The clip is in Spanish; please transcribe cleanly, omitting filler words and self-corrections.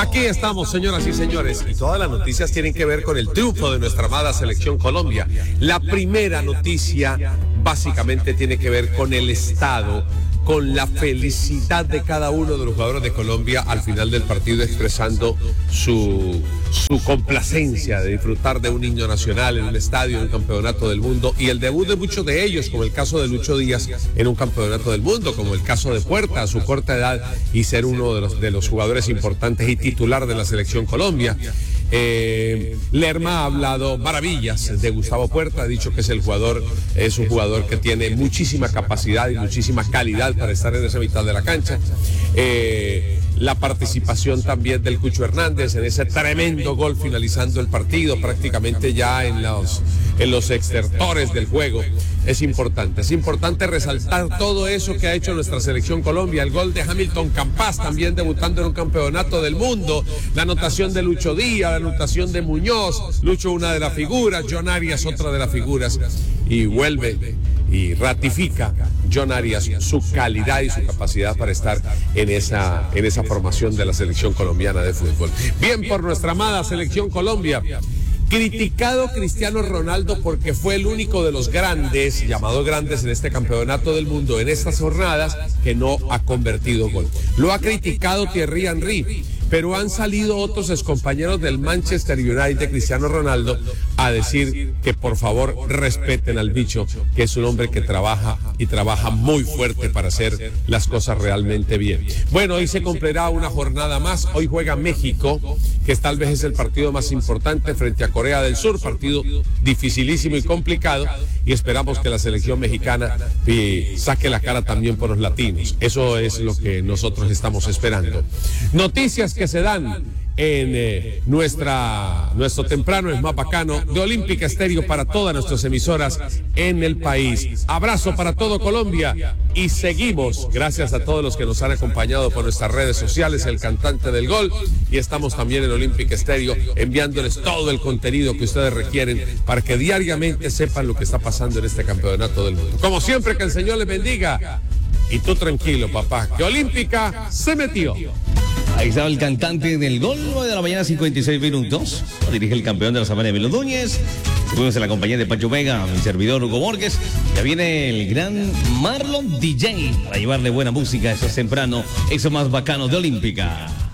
Aquí estamos, señoras y señores, y todas las noticias tienen que ver con el triunfo de nuestra amada Selección Colombia. La primera noticia básicamente tiene que ver con el estado, con la felicidad de cada uno de los jugadores de Colombia al final del partido, expresando su complacencia de disfrutar de un himno nacional en un estadio, en un campeonato del mundo, y el debut de muchos de ellos, como el caso de Lucho Díaz en un campeonato del mundo, como el caso de Puerta a su corta edad y ser uno de los jugadores importantes y titular de la Selección Colombia. Lerma ha hablado maravillas de Gustavo Puerta, ha dicho que es un jugador que tiene muchísima capacidad y muchísima calidad para estar en esa mitad de la cancha. La participación también del Cucho Hernández en ese tremendo gol finalizando el partido, prácticamente ya en los extertores del juego. Es importante resaltar todo eso que ha hecho nuestra Selección Colombia, el gol de Hamilton Campas también debutando en un campeonato del mundo, la anotación de Lucho Díaz, la anotación de Muñoz, Lucho una de las figuras, John Arias otra de las figuras, y vuelve y ratifica John Arias su calidad y su capacidad para estar en esa formación de la Selección Colombiana de fútbol. Bien por nuestra amada Selección Colombia. Criticado Cristiano Ronaldo porque fue el único de los grandes, llamados grandes en este campeonato del mundo, en estas jornadas, que no ha convertido gol. Lo ha criticado Thierry Henry, pero han salido otros excompañeros del Manchester United, Cristiano Ronaldo, a decir que por favor respeten al bicho, que es un hombre que trabaja y trabaja muy fuerte para hacer las cosas realmente bien. Bueno, hoy se cumplirá una jornada más. Hoy juega México, que tal vez es el partido más importante frente a Corea del Sur, partido dificilísimo y complicado, y esperamos que la selección mexicana saque la cara también por los latinos. Eso es lo que nosotros estamos esperando. Noticias que se dan en nuestro temprano es más bacano de Olímpica Estéreo para todas nuestras emisoras en el país. Abrazo para todo Colombia y seguimos, gracias a todos los que nos han acompañado por nuestras redes sociales, el cantante del gol, y estamos también en Olímpica Estéreo enviándoles todo el contenido que ustedes requieren para que diariamente sepan lo que está pasando en este campeonato del mundo. Como siempre, que el Señor les bendiga, y tú tranquilo, papá, que Olímpica se metió. Ahí estaba el cantante del gol, 9 de la mañana, 56 minutos. Lo dirige el campeón de la Sabana, Emilio Núñez. Estuvimos en la compañía de Pancho Vega, mi servidor Hugo Borges. Ya viene el gran Marlon DJ para llevarle buena música. Eso es temprano, eso más bacano de Olímpica.